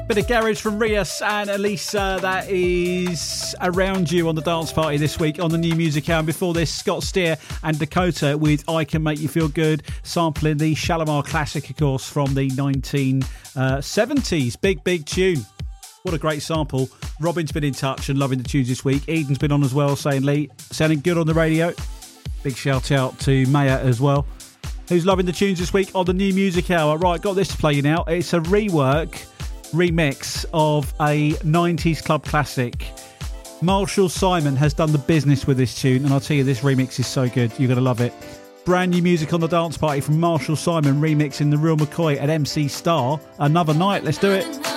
Bit of garage from Rios and Elisa. That is Around You on the dance party this week on the New Music Hour. And before this, Scott Steer and Dakota with I Can Make You Feel Good, sampling the Shalimar classic, of course, from the 1970s. Big tune. What a great sample. Robin's been in touch and loving the tunes this week. Eden's been on as well, saying, Lee, sounding good on the radio. Big shout out to Maya as well, who's loving the tunes this week on the New Music Hour. Right, got this to play you now. It's a remix of a 90s club classic. Marshall Simon has done the business with this tune, and I'll tell you, this remix is so good. You're going to love it. Brand new music on the dance party from Marshall Simon, remixing the Real McCoy at MC Star. Another night. Let's do it.